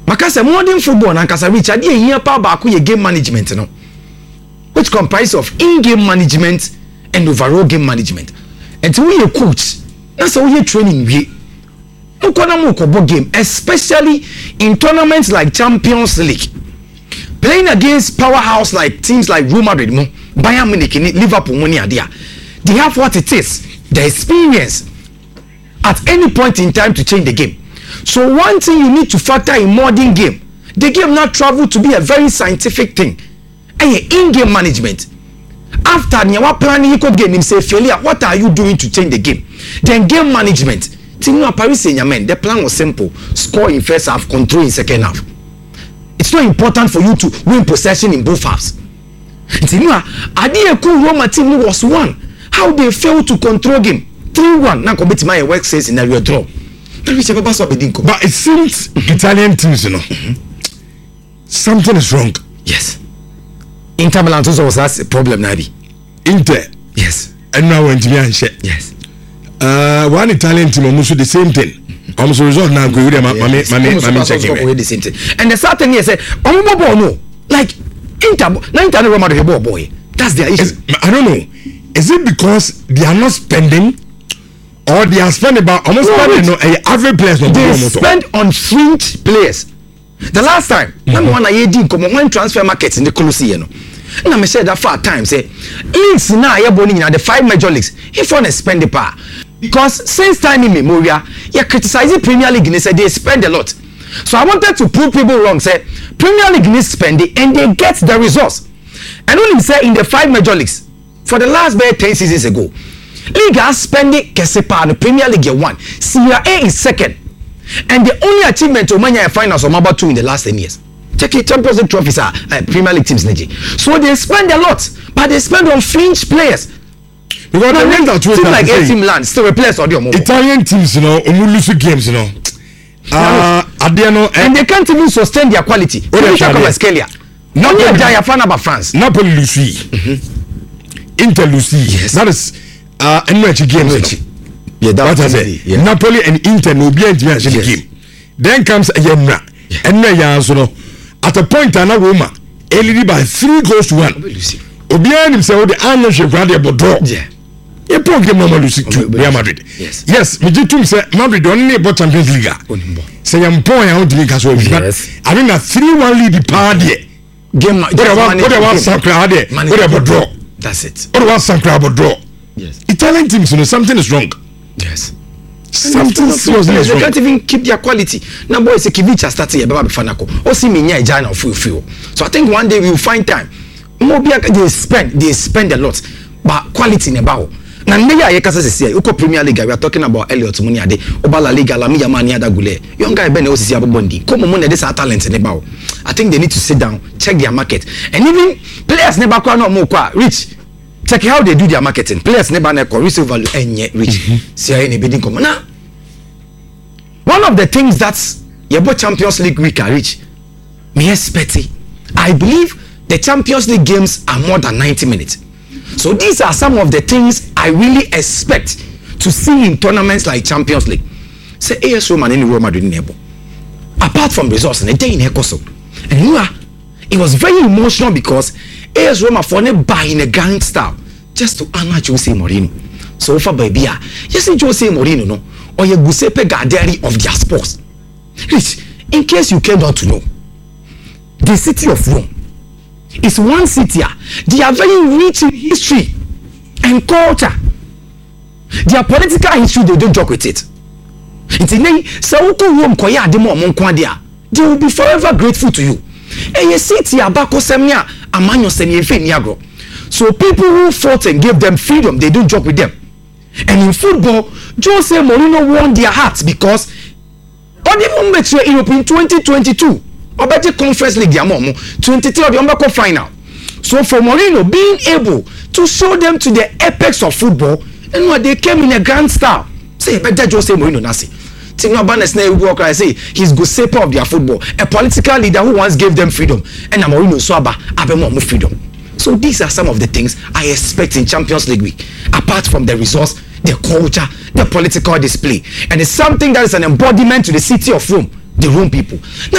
Makasa modern football na nkasa reach ade ehia pa ba ko ye game management no, which comprise of in-game management and overall game management. And so we a coach, that's how we training we. Ukonamu game, especially in tournaments like Champions League, playing against powerhouse like teams like Real Madrid, Bayern Munich, Liverpool, they have what it is, the experience at any point in time to change the game. So one thing you need to factor in modern game, the game now travel to be a very scientific thing, and in-game management. After Nyawa planning you could game him say failure, what are you doing to change the game? Then game management. Paris Saint-Germain, the plan was simple: score in first half, control in second half. It's not important for you to win possession in both halves. Adiyeku Roma team was one. How they failed to control game 3-1. Now commit my work says scenario draw. But it seems Italian teams, you know, something is wrong. Yes. Inter Milan also was a problem, Nabi. Inter. Yes. And now went to be unchecked. Yes. One Italian team almost the same thing. Almost result now go with them. The same thing. And the certain thing is say, no, like Inter Roma the boy. That's their issue. I don't know. Is it because they are not spending, or they are spending about almost spending average players? They spend on fringe players. The last time, when transfer markets in the Colosseum, and I said that 4 times, leagues now are the 5 major leagues. If one spend the power, because since time immemorial, you criticize the Premier League and they say they spend a lot. So I wanted to prove people wrong. Say Premier League needs spending and they get the results. And only say in the 5 major leagues for the last 10 seasons ago, league has spending Kesepa and the Premier League 1. Serie A is second. And the only achievement of Mania finals of number 2 in the last 10 years. Check it, Champions League trophies are Premier League teams. So they spend a lot, but they spend on fringe players. Because the way that teams like AC Milan still replace audio. Italian teams, you know, lose games, you know. And they can't even sustain their quality. France. Napoli lose. Inter lose. Yes. That is NH games. Yeah, that's what I say. Yeah. Napoli and Inter no be in the game. Then comes Yemra. And at a point Roma lead by 3-1. Obian himself the ownership rather but draw. Yeah. A point game Real Madrid. Yes. Yes, we did say Madrid only about Champions League. Say I'm point out the caso. I mean a 3-1 lead party. Game what about Sankra there? What about draw? That's it. What about Sankra about draw? Yes. Italian teams, something is wrong. Yes. Something seriously is wrong. They can't even keep their quality. Now boys Kivic has started Baba Fanako. Osi Minya Jana full. So I think one day we will find time. Mobia they spend a lot, but quality in about. Now maybe I can say Uko Premier League we are talking about Elliot Muniade, Obala Liga, Lamia Mania Dagule. Young guy Ben Osi Abondi. Come on, this are talents in about. I think they need to sit down, check their market. And even players never quite no more rich. Check how they do their marketing. Players never resale value and yet rich. See any bidding come now. One of the things that's your Champions League week are rich. Me expect I believe the Champions League games are more than 90 minutes. So these are some of the things I really expect to see in tournaments like Champions League. Say AS Roma and Real Madrid neighbor. Apart from results and a day in Ecoso. And you are, it was very emotional because AS Roma for ne buy in a gang style just to honor Jose Mourinho. So for baby, you see Jose Mourinho no, or you Giuseppe Garderi of their sports. Rich, in case you came down to know, the city of Rome is one city. They are very rich in history and culture. Their political history, they don't joke with it. It's in Rome, they will be forever grateful to you. And you see, so people who fought and gave them freedom, they don't joke with them. And in football, Jose Mourinho won their hearts because on the moment Europe in 2022, or better Conference League, 23 of the final. So for Mourinho being able to show them to the apex of football, and what they came in a grand style. Say better Jose Mourinho Nasi. I say he's Giuseppe of their football, a political leader who once gave them freedom, and Mourinho Swaba Abemo freedom. So these are some of the things I expect in Champions League week, apart from the results, the culture, the political display, and it's something that is an embodiment to the city of Rome, the Rome people. Now,